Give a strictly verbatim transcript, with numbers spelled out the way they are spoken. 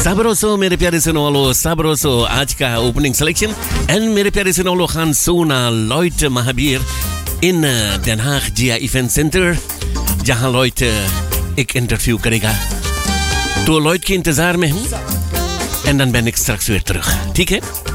Sabroso मेरे प्यारे सुनने वालों Sabroso आज का ओपनिंग सिलेक्शन एंड मेरे प्यारे सुनने वालों खान सोना Lloyd Mahavir in Den Haag G I Event Center जहां लॉयड एक इंटरव्यू करेगा तो लॉयड के इंतजार में हूं and dan ben ik straks weer terug ठीक है